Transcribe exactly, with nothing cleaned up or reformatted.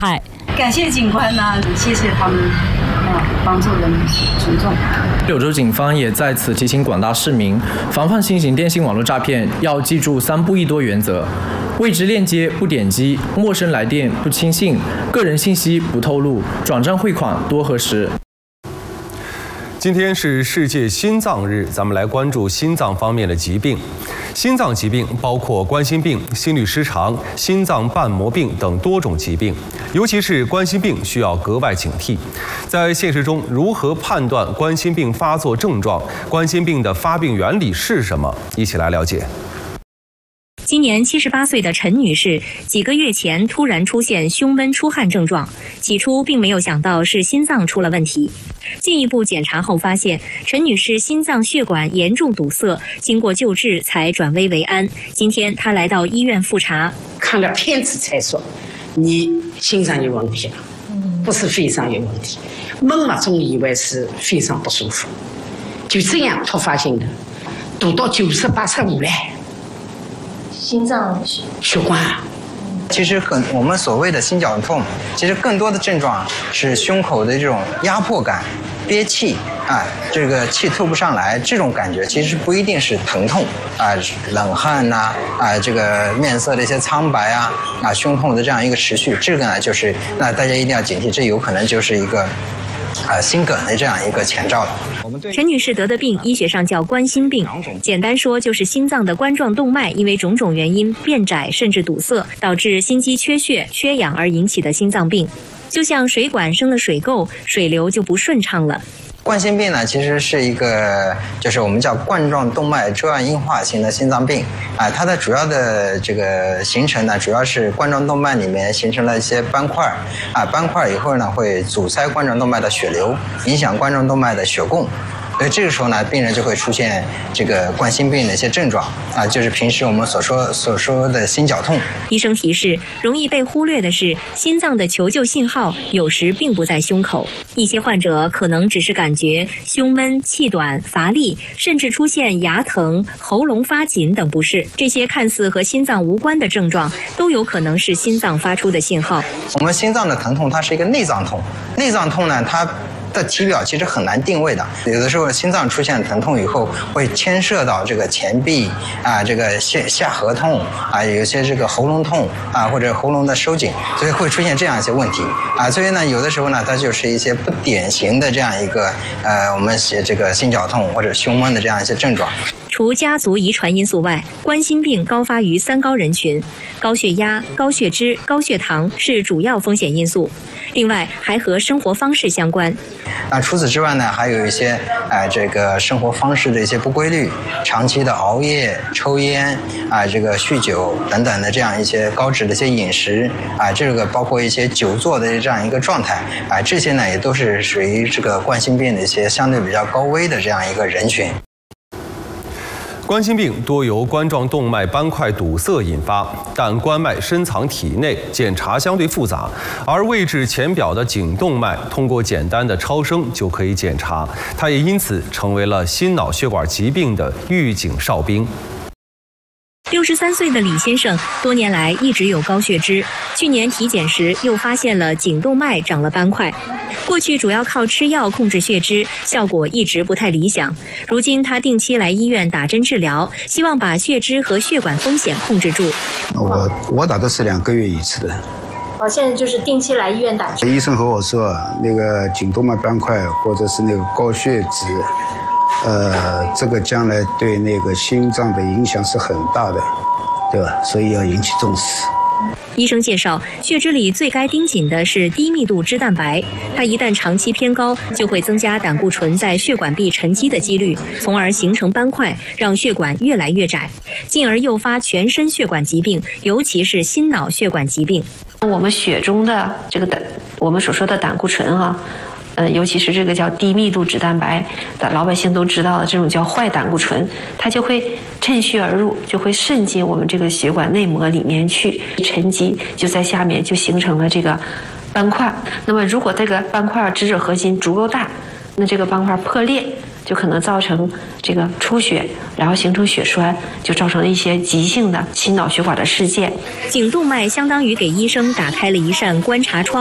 害。 感谢警官呢，谢谢他们，呃，帮助人民群众。 柳州警方也在此提醒广大市民，防范新型电信网络诈骗，要记住三不一多原则：未知链接不点击，陌生来电不轻信，个人信息不透露，转账汇款多核实。 今天是世界心脏日，咱们来关注心脏方面的疾病。心脏疾病包括冠心病、心律失常、心脏瓣膜病等多种疾病，尤其是冠心病需要格外警惕。在现实中，如何判断冠心病发作症状？冠心病的发病原理是什么？一起来了解。 今年七十八岁的陈女士，几个月前突然出现胸闷出汗症状，起初并没有想到是心脏出了问题。进一步检查后发现，陈女士心脏血管严重堵塞，经过救治才转危为安。今天她来到医院复查， 看了片子才说你心脏有问题了，不是肺上有问题。闷了总以为是肺上不舒服，就这样突发性的堵到九十八十五嘞。 心脏血管， 其实很我们所谓的心绞痛，其实更多的症状是胸口的这种压迫感、憋气啊，这个气透不上来，这种感觉其实不一定是疼痛啊，冷汗呐啊，这个面色的一些苍白啊啊，胸痛的这样一个持续，这个呢就是那大家一定要警惕，这有可能就是一个啊心梗的这样一个前兆了。 陈女士得的病，医学上叫冠心病，简单说就是心脏的冠状动脉因为种种原因变窄甚至堵塞，导致心肌缺血、缺氧而引起的心脏病。就像水管生了水垢，水流就不顺畅了。 冠心病呢，其实是一个，就是我们叫冠状动脉粥样硬化型的心脏病啊。它的主要的这个形成呢，主要是冠状动脉里面形成了一些斑块啊，斑块以后呢会阻塞冠状动脉的血流，影响冠状动脉的血供。所以这个时候呢，病人就会出现这个冠心病的一些症状啊，就是平时我们所说所说的心绞痛。 医生提示，容易被忽略的是，心脏的求救信号有时并不在胸口，一些患者可能只是感觉胸闷、气短、乏力，甚至出现牙疼、喉咙发紧等不适。这些看似和心脏无关的症状，都有可能是心脏发出的信号。 我们心脏的疼痛，它是一个内脏痛，内脏痛呢，它的体表其实很难定位的，有的时候心脏出现疼痛以后，会牵涉到这个前臂啊，这个下下颌痛啊，有些这个喉咙痛啊，或者喉咙的收紧，所以会出现这样一些问题啊。所以呢，有的时候呢，它就是一些不典型的这样一个呃，我们写这个心绞痛或者胸闷的这样一些症状。 除家族遗传因素外，冠心病高发于三高人群，高血压、高血脂、高血糖是主要风险因素。另外，还和生活方式相关。 那除此之外呢，还有一些呃这个生活方式的一些不规律，长期的熬夜、抽烟啊、这个酗酒等等的这样一些高脂的一些饮食啊，这个包括一些久坐的这样一个状态啊，这些呢也都是属于这个冠心病的一些相对比较高危的这样一个人群。 冠心病多由冠状动脉斑块堵塞引发，但冠脉深藏体内，检查相对复杂，而位置浅表的颈动脉通过简单的超声就可以检查，它也因此成为了心脑血管疾病的预警哨兵。 六十三岁的李先生多年来一直有高血脂，去年体检时又发现了颈动脉长了斑块。过去主要靠吃药控制血脂，效果一直不太理想。如今他定期来医院打针治疗，希望把血脂和血管风险控制住。 我我打的是两个月一次的。 我现在就是定期来医院打针。 医生和我说，那个颈动脉斑块或者是那个高血脂。呃，这个将来对那个心脏的影响是很大的，对吧？所以要引起重视。 医生介绍，血脂里最该盯紧的是低密度脂蛋白，它一旦长期偏高，就会增加胆固醇在血管壁沉积的几率，从而形成斑块，让血管越来越窄，进而诱发全身血管疾病，尤其是心脑血管疾病。 我们血中的这个胆，我们所说的胆固醇啊。呃，尤其是这个叫低密度脂蛋白的，老百姓都知道的这种叫坏胆固醇，它就会趁虚而入，就会渗进我们这个血管内膜里面去，沉积就在下面就形成了这个斑块。那么如果这个斑块脂质核心足够大，那这个斑块破裂， 就可能造成这个出血，然后形成血栓，就造成了一些急性的心脑血管的事件。 颈动脉相当于给医生打开了一扇观察窗。